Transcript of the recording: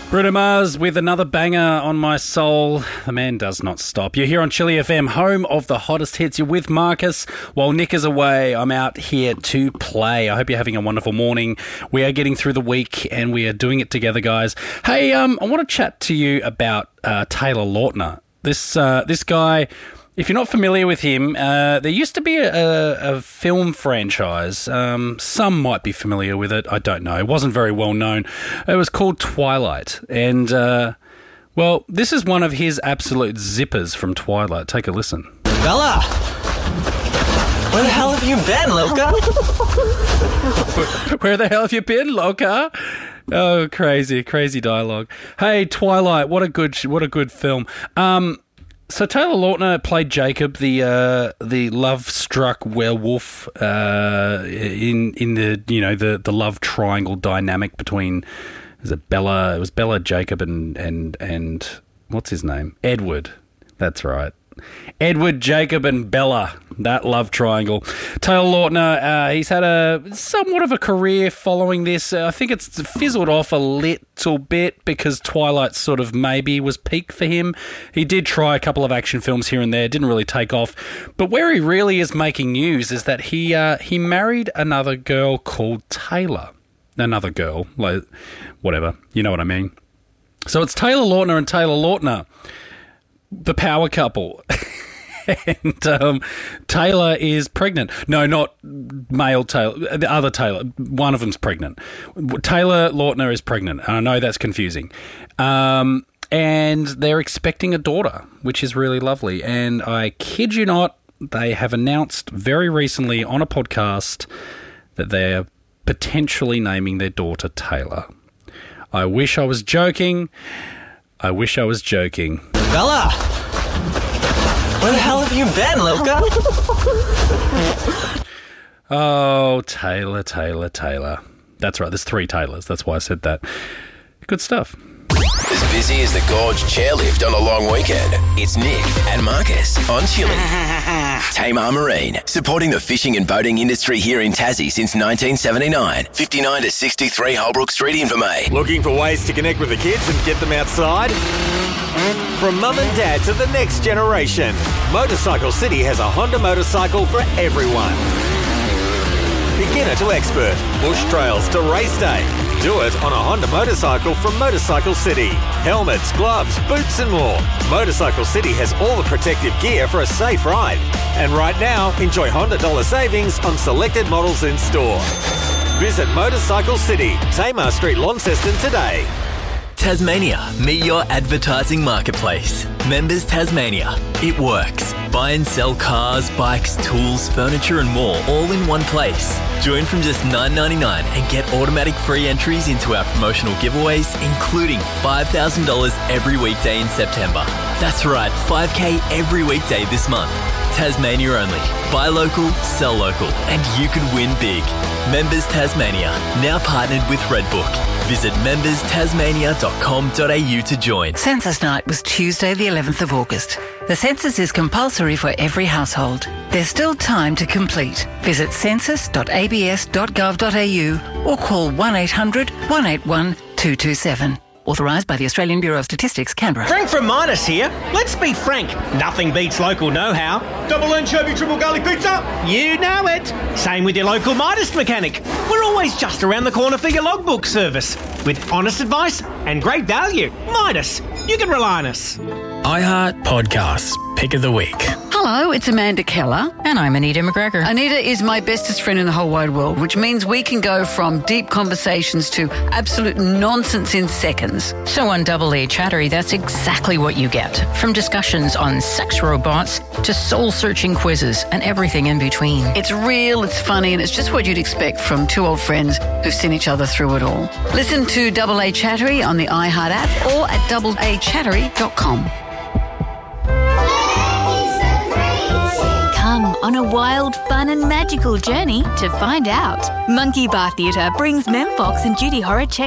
Bruno Mars with another banger on my soul. The man does not stop. You're here on Chili FM, home of the hottest hits. You're with Marcus. While Nick is away, I'm out here to play. I hope you're having a wonderful morning. We are getting through the week and we are doing it together, guys. Hey, I want to chat to you about Taylor Lautner. This guy... If you're not familiar with him, there used to be a film franchise. Some might be familiar with it. I don't know. It wasn't very well known. It was called Twilight. And, well, this is one of his absolute zippers from Twilight. Take a listen. Bella! Where the hell have you been, Loca? Where the hell have you been, Loca? Oh, crazy dialogue. Hey, Twilight, what a good film. So Taylor Lautner played Jacob, the love-struck werewolf in the love triangle dynamic between Bella. It was Bella, Jacob, and what's his name? Edward. That's right. Edward, Jacob, and Bella. That love triangle. Taylor Lautner, he's had somewhat of a career following this. I think it's fizzled off a little bit because Twilight sort of maybe was peak for him. He did try a couple of action films here and there, didn't really take off. But where he really is making news is that he married another girl called Taylor. Another girl, like whatever, you know what I mean. So it's Taylor Lautner and Taylor Lautner, the power couple. And Taylor is pregnant. No, not male Taylor. The other Taylor. One of them's pregnant. Taylor Lautner is pregnant. And I know that's confusing. And they're expecting a daughter, which is really lovely. And I kid you not, they have announced very recently on a podcast that they're potentially naming their daughter Taylor. I wish I was joking. Bella! Where the hell have you been, Loca? Oh, Taylor. That's right, there's 3 Taylors. That's why I said that. Good stuff. As busy as the Gorge chairlift on a long weekend, it's Nick and Marcus on Chili. Tamar Marine, supporting the fishing and boating industry here in Tassie since 1979. 59 to 63 Holbrook Street, Invermay. Looking for ways to connect with the kids and get them outside? From mum and dad to the next generation, Motorcycle City has a Honda motorcycle for everyone. Beginner to expert, bush trails to race day. Do it on a Honda motorcycle from Motorcycle City. Helmets, gloves, boots and more. Motorcycle City has all the protective gear for a safe ride. And right now, enjoy Honda dollar savings on selected models in store. Visit Motorcycle City, Tamar Street, Launceston today. Tasmania, meet your advertising marketplace. Members Tasmania. It works. Buy and sell cars, bikes, tools, furniture and more all in one place. Join from just $9.99 and get automatic free entries into our promotional giveaways, including $5,000 every weekday in September. That's right, $5,000 every weekday this month. Tasmania only. Buy local, sell local, and you can win big. Members Tasmania, now partnered with Redbook. Visit memberstasmania.com.au to join. Census night was Tuesday the 11th of August. The census is compulsory for every household. There's still time to complete. Visit census.abs.gov.au or call 1800 181 227. Authorised by the Australian Bureau of Statistics, Canberra. Frank from Midas here. Let's be frank. Nothing beats local know-how. Double anchovy, triple garlic pizza. You know it. Same with your local Midas mechanic. We're always just around the corner for your logbook service. With honest advice and great value. Midas. You can rely on us. iHeart Podcasts. Pick of the Week. Hello, it's Amanda Keller. And I'm Anita McGregor. Anita is my bestest friend in the whole wide world, which means we can go from deep conversations to absolute nonsense in seconds. So on Double A Chattery, that's exactly what you get. From discussions on sex robots to soul-searching quizzes and everything in between. It's real, it's funny, and it's just what you'd expect from two old friends who've seen each other through it all. Listen to Double A Chattery on the iHeart app or at doubleachattery.com. Come on a wild, fun and magical journey to find out. Monkey Bar Theatre brings Mem Fox and Judy Horacek